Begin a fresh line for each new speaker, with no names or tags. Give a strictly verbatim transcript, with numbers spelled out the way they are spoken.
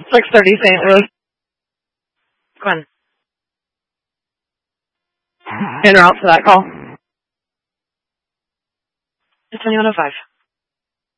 six thirty Saint Louis. Gwen. In or out for that call? It's twenty-one oh five.